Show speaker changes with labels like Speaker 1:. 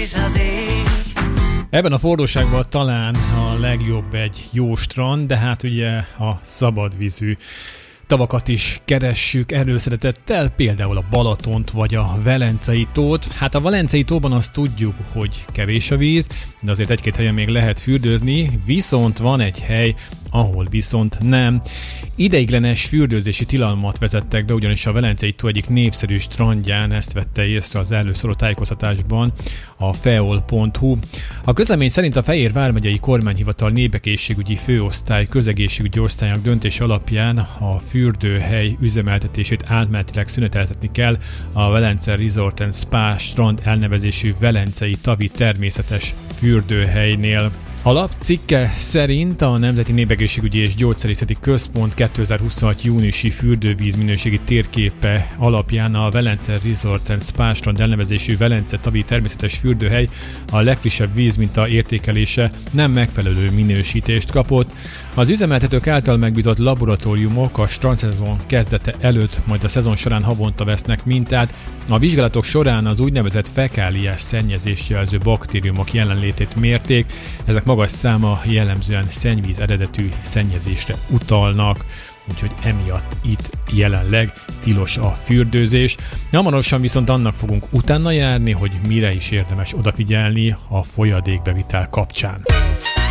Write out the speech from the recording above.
Speaker 1: és az ég.
Speaker 2: Ebben a forróságban talán a legjobb egy jó strand, de hát ugye a szabadvízű tavakat is keressük előszeretettel, például a Balatont vagy a Velencei tót. Hát a Velencei tóban azt tudjuk, hogy kevés a víz, de azért egy-két helyen még lehet fürdőzni, viszont van egy hely, ahol viszont nem. Ideiglenes fürdőzési tilalmat vezettek be, ugyanis a Velencei tó egyik népszerű strandján, ezt vette észre az előszóló tájékoztatásban a feol.hu. A közlemény szerint a Fejér vármegyei kormányhivatal népegészségügyi főosztály közegészségügyi osztályának döntés alapján a fürdőhely üzemeltetését átmenetileg szüneteltetni kell a Velence Resort and Spa strand elnevezésű Velencei tavi természetes fürdőhelynél. A lap cikke szerint a Nemzeti Népegészségügyi és Gyógyszerészeti Központ 2026. júniusi fürdővíz minőségi térképe alapján a Velence Resort and Spa strand elnevezésű Velence tavi természetes fürdőhely a legfrissebb vízminta értékelése nem megfelelő minősítést kapott. Az üzemeltetők által megbízott laboratóriumok a strandszezon kezdete előtt, majd a szezon során havonta vesznek mintát. A vizsgálatok során az úgynevezett fekáliás szennyezést jelző baktériumok jelenlétét mérték, ezek magas száma jellemzően szennyvíz eredetű szennyezésre utalnak, úgyhogy emiatt itt jelenleg tilos a fürdőzés. Hamarosan viszont annak fogunk utána járni, hogy mire is érdemes odafigyelni a folyadékbevitel kapcsán.